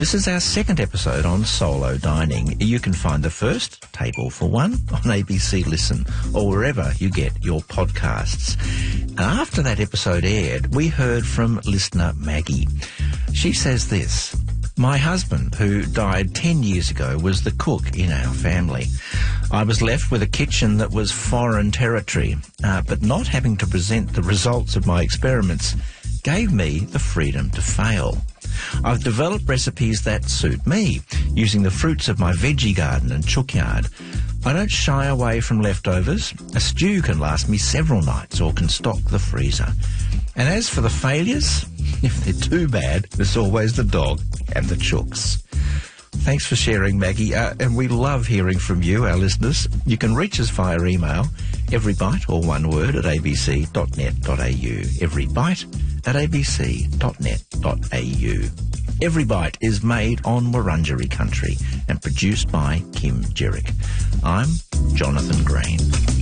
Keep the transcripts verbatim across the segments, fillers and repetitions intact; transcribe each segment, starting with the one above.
This is our second episode on solo dining. You can find the first, Table for One, on A B C Listen or wherever you get your podcasts. And after that episode aired, we heard from listener Maggie. She says this: my husband, who died ten years ago, was the cook in our family. I was left with a kitchen that was foreign territory, uh, but not having to present the results of my experiments gave me the freedom to fail. I've developed recipes that suit me, using the fruits of my veggie garden and chook yard. I don't shy away from leftovers. A stew can last me several nights or can stock the freezer. And as for the failures, if they're too bad, there's always the dog and the chooks. Thanks for sharing, Maggie, uh, and we love hearing from you, our listeners. You can reach us via email, everybite, or one word, at a b c dot net dot a u. Everybite at a b c dot net dot a u. Every Bite is made on Wurundjeri country and produced by Kim Jerick. I'm Jonathan Green.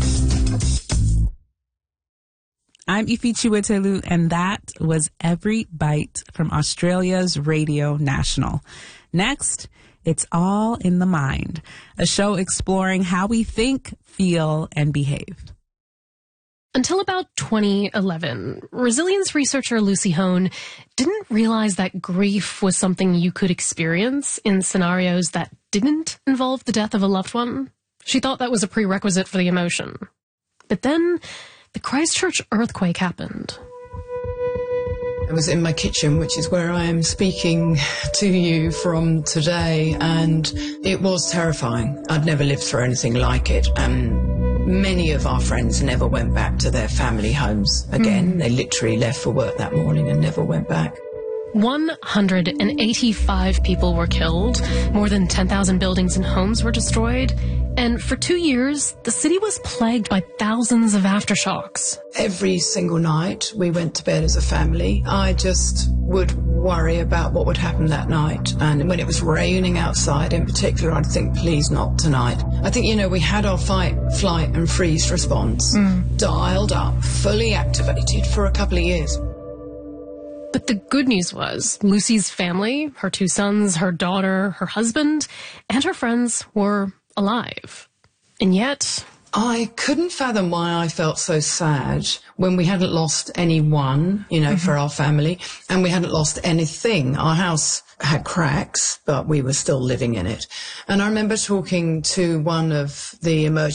I'm Ifi Chiwetelu, and that was Every Bite from Australia's Radio National. Next, It's All in the Mind, a show exploring how we think, feel, and behave. Until about twenty eleven, resilience researcher Lucy Hone didn't realize that grief was something you could experience in scenarios that didn't involve the death of a loved one. She thought that was a prerequisite for the emotion. But then, the Christchurch earthquake happened. I was in my kitchen, which is where I am speaking to you from today, and it was terrifying. I'd never lived through anything like it, and many of our friends never went back to their family homes again. Mm. They literally left for work that morning and never went back. one hundred eighty-five people were killed, more than ten thousand buildings and homes were destroyed, and for two years, the city was plagued by thousands of aftershocks. Every single night we went to bed as a family. I just would worry about what would happen that night. And when it was raining outside in particular, I'd think, please not tonight. I think, you know, we had our fight, flight and freeze response mm. dialed up, fully activated for a couple of years. But the good news was Lucy's family, her two sons, her daughter, her husband, and her friends were alive. And yet, I couldn't fathom why I felt so sad when we hadn't lost anyone, you know, mm-hmm. for our family, and we hadn't lost anything. Our house had cracks, but we were still living in it. And I remember talking to one of the emergency